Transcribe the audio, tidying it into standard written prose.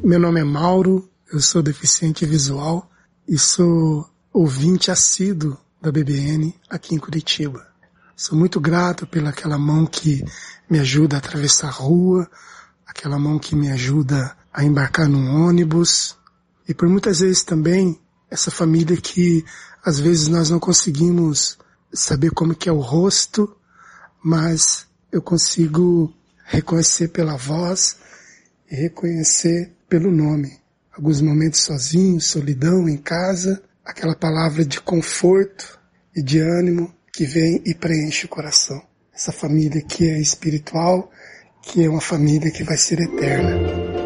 Meu nome é Mauro, eu sou deficiente visual e sou ouvinte assíduo da BBN aqui em Curitiba. Sou muito grato pelaquela mão que me ajuda a atravessar a rua, aquela mão que me ajuda a embarcar num ônibus e por muitas vezes também essa família que às vezes nós não conseguimos saber como que é o rosto, mas eu consigo reconhecer pela voz e reconhecer pelo nome. Alguns momentos sozinho, solidão em casa, aquela palavra de conforto e de ânimo que vem e preenche o coração. Essa família que é espiritual, que é uma família que vai ser eterna.